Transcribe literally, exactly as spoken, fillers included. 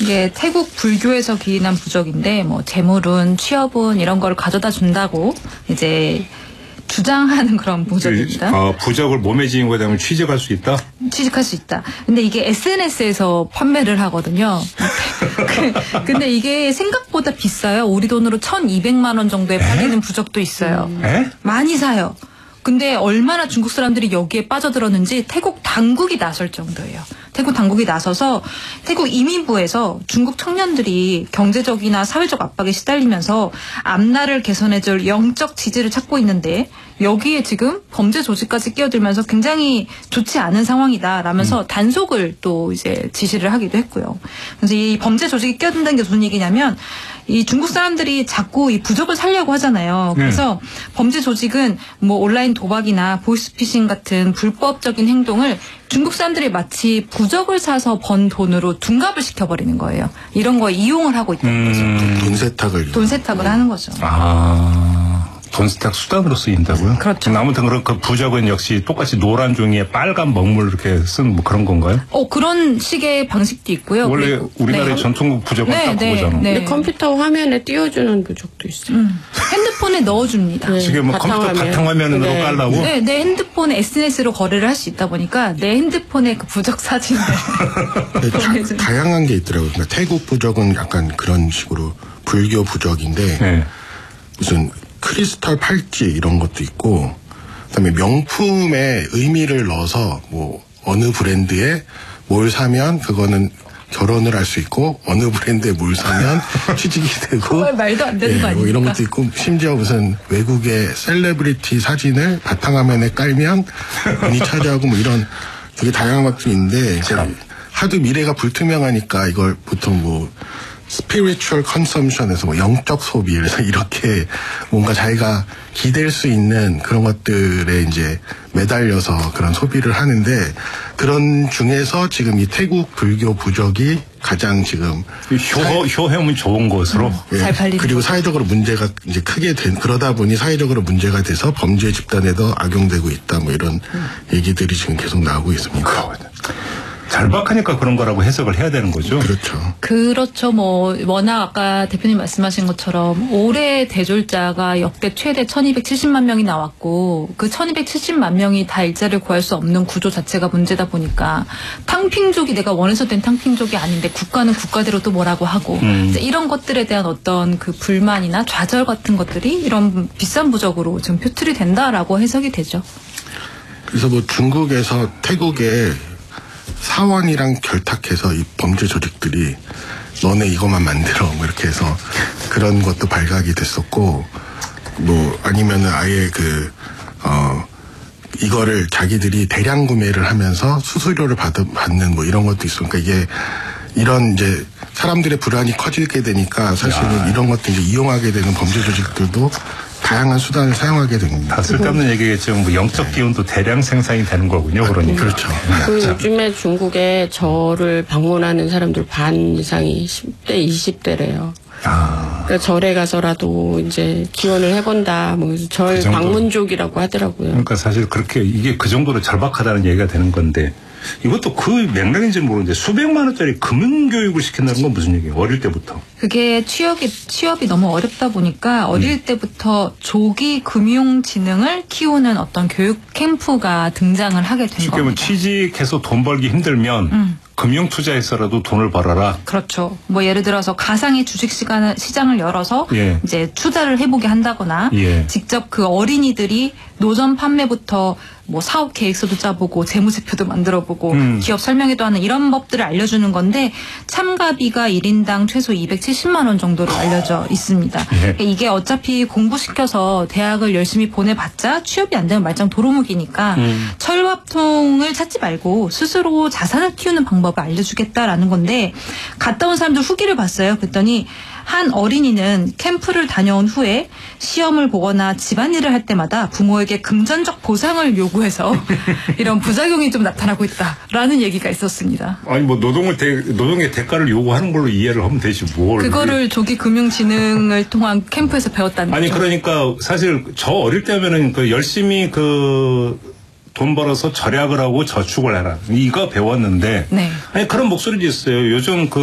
이게 태국 불교에서 기인한 부적인데 뭐 재물은 취업은 이런 걸 가져다 준다고 이제 주장하는 그런 부적입니다. 어, 부적을 몸에 지닌 거에 대한 취직할 수 있다? 취직할 수 있다. 근데 이게 에스엔에스에서 판매를 하거든요. 근데 이게 생각보다 비싸요. 우리 돈으로 천이백만 원 정도에 팔리는 부적도 있어요. 에? 많이 사요. 근데 얼마나 중국 사람들이 여기에 빠져들었는지 태국 당국이 나설 정도예요. 태국 당국이 나서서 태국 이민부에서 중국 청년들이 경제적이나 사회적 압박에 시달리면서 앞날을 개선해줄 영적 지지를 찾고 있는데 여기에 지금 범죄 조직까지 끼어들면서 굉장히 좋지 않은 상황이다라면서 음. 단속을 또 이제 지시를 하기도 했고요. 그래서 이 범죄 조직이 끼어든다는 게 무슨 얘기냐면 이 중국 사람들이 자꾸 이 부적을 살려고 하잖아요. 그래서 네. 범죄 조직은 뭐 온라인 도박이나 보이스피싱 같은 불법적인 행동을 중국 사람들이 마치 부적을 사서 번 돈으로 둔갑을 시켜버리는 거예요. 이런 거에 이용을 하고 있다는 거죠. 음, 돈 세탁을. 돈 세탁을 음. 하는 거죠. 아. 돈 세탁 수단으로 쓰인다고요? 그렇죠. 아무튼 그런 그 부적은 역시 똑같이 노란 종이에 빨간 먹물 이렇게 쓴 뭐 그런 건가요? 어 그런 식의 방식도 있고요. 원래 그리고, 우리나라의 네. 전통 부적은 네, 딱 네, 그거잖아. 네. 근데 컴퓨터 화면에 띄워주는 부적도 있어요. 음. 핸드폰에 넣어줍니다. 네, 지금 뭐 컴퓨터 바탕화면. 바탕화면으로 네. 깔라고? 네, 내 핸드폰에 에스엔에스로 거래를 할 수 있다 보니까 내 핸드폰에 그 부적 사진을 네, 자, 다양한 게 있더라고요. 그러니까 태국 부적은 약간 그런 식으로 불교 부적인데 네. 무슨 크리스탈 팔찌 이런 것도 있고 그다음에 명품에 의미를 넣어서 뭐 어느 브랜드에 뭘 사면 그거는 결혼을 할 수 있고 어느 브랜드에 뭘 사면 취직이 되고 정말 말도 안 되는 예, 거 아닙니까? 뭐 이런 것도 있고 심지어 무슨 외국의 셀레브리티 사진을 바탕화면에 깔면 돈이 차지하고 뭐 이런 되게 다양한 것들이 있는데 이제 하도 미래가 불투명하니까 이걸 보통 뭐 스피리추얼 컨섬션에서 뭐 영적 소비 그래서 이렇게 뭔가 자기가 기댈 수 있는 그런 것들에 이제 매달려서 그런 소비를 하는데 그런 중에서 지금 이 태국 불교 부적이 가장 지금 효, 효험은 좋은 것으로 예, 잘 팔리는 그리고 거죠. 사회적으로 문제가 이제 크게 된 그러다 보니 사회적으로 문제가 돼서 범죄 집단에도 악용되고 있다 뭐 이런 음. 얘기들이 지금 계속 나오고 있습니다. 절박하니까 그런 거라고 해석을 해야 되는 거죠. 그렇죠. 그렇죠. 뭐 워낙 아까 대표님 말씀하신 것처럼 올해 대졸자가 역대 최대 천이백칠십만 명이 나왔고 그 천이백칠십만 명이 다 일자리를 구할 수 없는 구조 자체가 문제다 보니까 탕핑족이 내가 원해서 된 탕핑족이 아닌데 국가는 국가대로 또 뭐라고 하고 음. 이런 것들에 대한 어떤 그 불만이나 좌절 같은 것들이 이런 비싼 부적으로 지금 표출이 된다라고 해석이 되죠. 그래서 뭐 중국에서 태국에 사원이랑 결탁해서 이 범죄 조직들이 너네 이것만 만들어 뭐 이렇게 해서 그런 것도 발각이 됐었고 뭐 아니면은 아예 그 어 이거를 자기들이 대량 구매를 하면서 수수료를 받, 받는 뭐 이런 것도 있어. 그러니까 이게 이런 이제 사람들의 불안이 커지게 되니까 사실은 야. 이런 것들 이제 이용하게 되는 범죄 조직들도 다양한 수단을 사용하게 됩니다. 다 쓸데없는 얘기겠지만 뭐 영적 기운도 대량 생산이 되는 거군요. 그러니까. 그렇죠. 그 요즘에 중국에 절을 방문하는 사람들 반 이상이 십 대, 이십 대래요. 아. 그러니까 절에 가서라도 이제 기원을 해본다. 뭐 절 그 방문족이라고 하더라고요. 그러니까 사실 그렇게 이게 그 정도로 절박하다는 얘기가 되는 건데 이것도 그 맥락인지 모르는데 수백만 원짜리 금융교육을 시킨다는 건 무슨 얘기예요? 어릴 때부터. 그게 취업이, 취업이 너무 어렵다 보니까 어릴 음. 때부터 조기 금융지능을 키우는 어떤 교육 캠프가 등장을 하게 된 쉽게 겁니다. 취직해서 돈 벌기 힘들면 음. 금융 투자해서라도 돈을 벌어라. 그렇죠. 뭐 예를 들어서 가상의 주식 시간을, 시장을 열어서 예. 이제 투자를 해보게 한다거나 예. 직접 그 어린이들이 노점 판매부터 뭐 사업 계획서도 짜보고 재무제표도 만들어보고 음. 기업 설명회도 하는 이런 법들을 알려주는 건데 참가비가 일 인당 최소 이백칠십만 원 정도로 알려져 있습니다. 예. 그러니까 이게 어차피 공부시켜서 대학을 열심히 보내봤자 취업이 안 되면 말짱 도루묵이니까 음. 철밥통을 찾지 말고 스스로 자산을 키우는 방법을 알려주겠다라는 건데 갔다 온 사람들 후기를 봤어요. 그랬더니 한 어린이는 캠프를 다녀온 후에 시험을 보거나 집안일을 할 때마다 부모에게 금전적 보상을 요구해서 이런 부작용이 좀 나타나고 있다라는 얘기가 있었습니다. 아니 뭐 노동을 대, 노동의 대가를 요구하는 걸로 이해를 하면 되지 뭘. 그거를 조기 금융지능을 통한 캠프에서 배웠다는 아니 거죠. 그러니까 사실 저 어릴 때면은 그 열심히 그 돈 벌어서 절약을 하고 저축을 해라 이거 배웠는데 네. 아니 그런 목소리도 있어요. 요즘 그